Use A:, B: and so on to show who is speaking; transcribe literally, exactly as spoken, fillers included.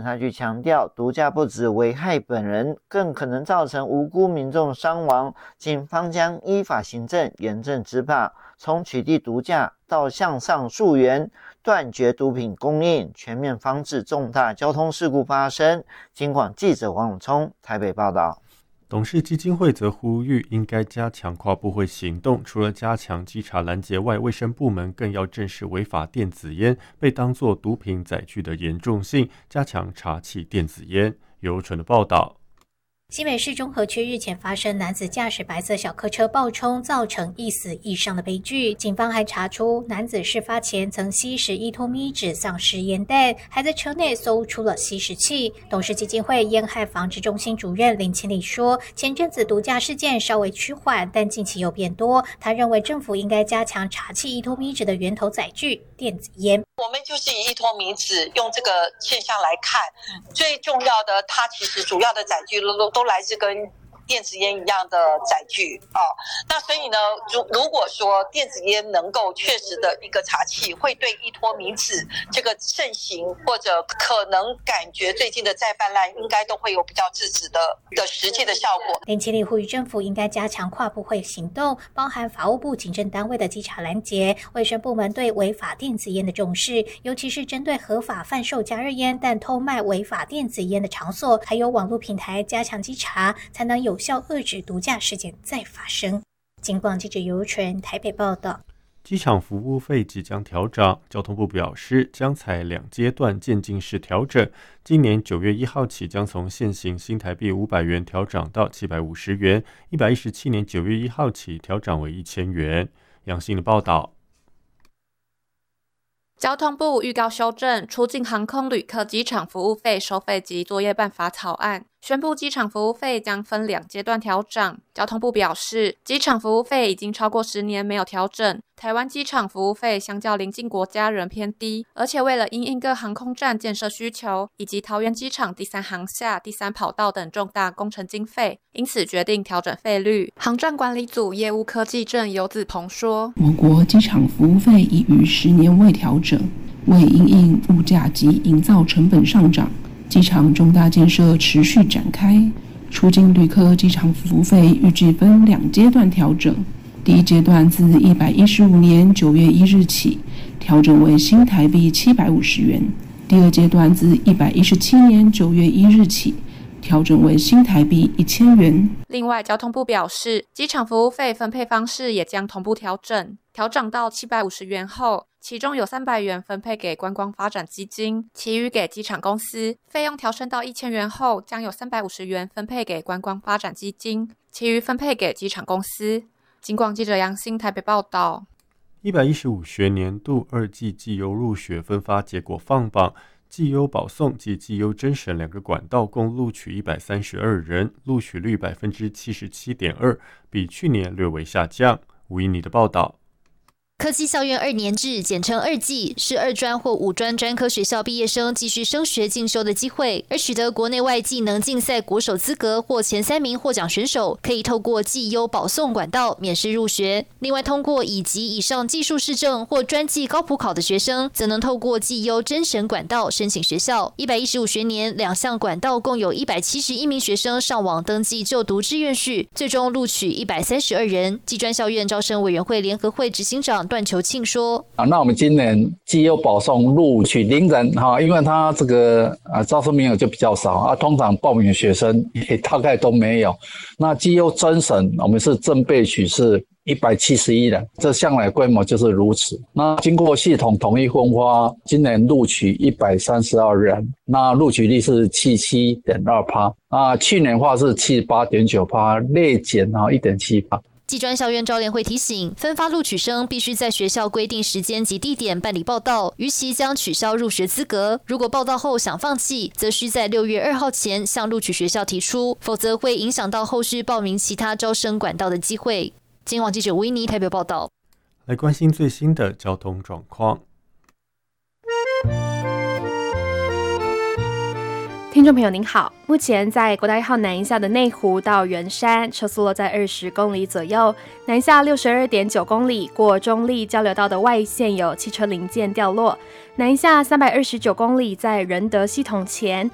A: 察局强调，毒驾不只危害本人，更可能造成无辜民众伤亡，警方将依法行政，严正执法，从取缔毒驾到向上溯源，断绝毒品供应，全面防止重大交通事故发生。警广记者王永聪台北报道。
B: 董事基金会则呼吁，应该加强跨部会行动，除了加强稽查拦截外，卫生部门更要正视违法电子烟被当作毒品载具的严重性，加强查缉电子烟。由纯的报道。
C: 新北市中和区日前发生男子驾驶白色小客车暴冲，造成一死一伤的悲剧。警方还查出男子事发前曾吸食依托咪酯丧尸烟弹，还在车内搜出了吸食器。董事基金会烟害防治中心主任林清礼说，前阵子毒驾事件稍微趋缓，但近期又变多。他认为政府应该加强查缉依托咪酯的源头载具电子烟。
D: 我们就是以依托咪酯用这个现象来看，最重要的它其实主要的载具都都来自跟电子烟一样的载具啊，那所以呢，如如果说电子烟能够确实的一个查缉，会对依托咪酯这个盛行或者可能感觉最近的再泛滥，应该都会有比较制止的的实际的效果。
C: 林清礼呼吁政府应该加强跨部会行动，包含法务部警政单位的稽查拦截，卫生部门对违法电子烟的重视，尤其是针对合法贩售加热烟但偷卖违法电子烟的场所，还有网络平台加强稽查，才能有有效遏制毒驾事件再发生。警广记者尤纯台北报道。
B: 机场服务费即将调涨，交通部表示将采两阶段渐进式调整，今年九月一号起将从现行新台币五百元调涨到七百五十元，一百一十七年九月一号起调涨为一千元。杨信的报道。
E: 交通部预告修正出境航空旅客机场服务费收费及作业办法草案，宣布机场服务费将分两阶段调涨。交通部表示，机场服务费已经超过十年没有调整，台湾机场服务费相较邻近国家仍偏低，而且为了因应各航空站建设需求，以及桃园机场第三航厦、第三跑道等重大工程经费，因此决定调整费率。航站管理组业务科技正游子鹏说，
F: 我国机场服务费已逾十年未调整，为因应物价及营造成本上涨，机场重大建设持续展开，出境旅客机场服务费预计分两阶段调整。第一阶段自一百一十五年九月一日起，调整为新台币七百五十元；第二阶段自一百一十七年九月一日起，调整为新台币一千元。
E: 另外，交通部表示，机场服务费分配方式也将同步调整，调整到七百五十元后，其中有三百元分配给观光发展基金，其余给机场公司。费用调升到一千元后，将有三百五十元分配给观光发展基金，其余分配给机场公司。警广记者杨欣台北报道。
B: 一百一十五学年度二季绩优入学分发结果放榜，绩优保送及绩优甄审两个管道共录取一百三十二人，录取率 百分之七十七点二， 比去年略微下降。吴依妮的报道。
G: 科技校院二年制，简称二技，是二专或五专专科学校毕业生继续升学进修的机会。而取得国内外技能竞赛国手资格或前三名获奖选手，可以透过绩优保送管道免试入学。另外，通过乙级以上技术试证或专技高普考的学生，则能透过绩优甄审管道申请学校。一百一十五学年，两项管道共有一百七十一名学生上网登记就读志愿序，最终录取一百三十二人。技专校院招生委员会联合会执行长段球庆说：“
H: 啊，那我们今年绩优保送录取零人哈，因为他这个啊招生名额就比较少啊，通常报名的学生也大概都没有。那绩优甄审我们是正备取是一百七十一人，这向来规模就是如此。那经过系统统一分发，今年录取一百三十二人，那录取率是 百分之七十七点二， 那去年的话是 百分之七十八点九， 略减 百分之一点七。”
G: 技专校院招联会提醒，分发录取生必须在学校规定时间及地点办理报到，逾期将取消入学资格。如果报到后想放弃，则需在六月二号前向录取学校提出，否则会影响到后续报名其他招生管道的机会。今晚记者维尼台北报道。
B: 来关心最新的交通状况。
I: 听众朋友您好，目前在国道一号南下的内湖到圆山，车速落在二十公里左右；南下六十二点九公里，过中立交流道的外线有汽车零件掉落；南下三百二十九公里，在仁德系统前